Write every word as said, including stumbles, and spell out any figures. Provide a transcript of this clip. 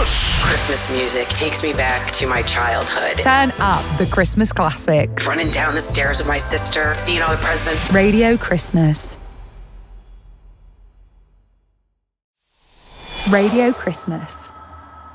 Christmas music takes me back to my childhood. Turn up the Christmas classics. Running down the stairs with my sister, seeing all the presents. Radio Christmas. Radio Christmas.